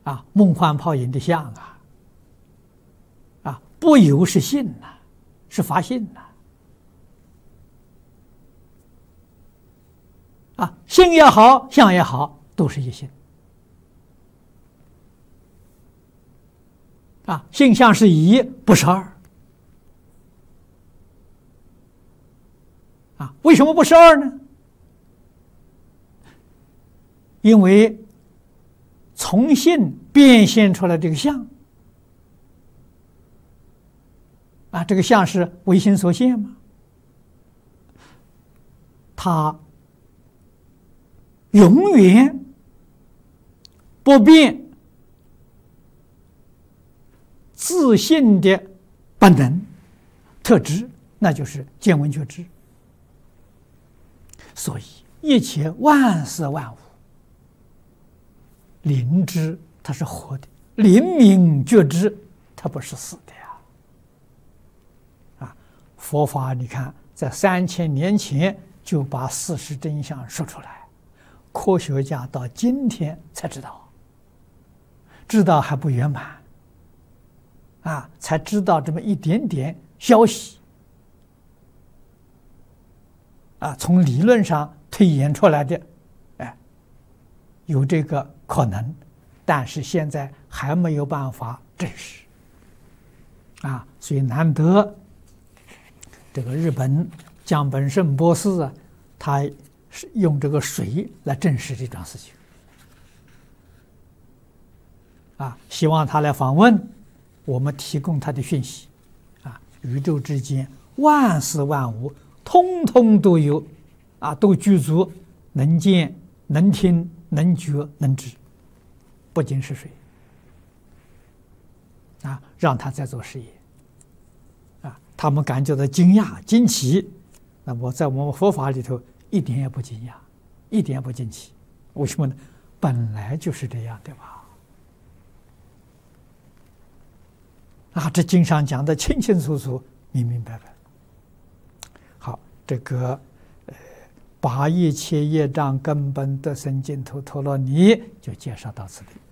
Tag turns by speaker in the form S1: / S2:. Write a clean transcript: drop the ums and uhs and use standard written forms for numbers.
S1: 梦幻泡影的相不由是性是法性性也好，相也好，都是一性性相是一，不是二为什么不是二呢？因为从性变现出来这个相这个相是唯心所现吗？它永远不变自性的本能特质，那就是见闻觉知。所以一切万事万物灵知它是活的，灵明觉知它不是死的佛法你看在3000年前就把事实真相说出来，科学家到今天才知道还不圆满才知道这么一点点消息从理论上推演出来的有这个可能，但是现在还没有办法证实所以难得这个日本江本胜博士他是用这个水来证实这桩事情希望他来访问，我们提供他的讯息宇宙之间万事万物通通都有都具足能见能听能觉能知，不仅是水让他在做实验他们感觉到惊讶惊奇，那么在我们佛法里头一点也不惊讶，一点也不惊奇。为什么呢？本来就是这样，对吧？这经上讲的清清楚楚明明白白。好，这个把一切业障根本得生净土陀罗尼就介绍到此地。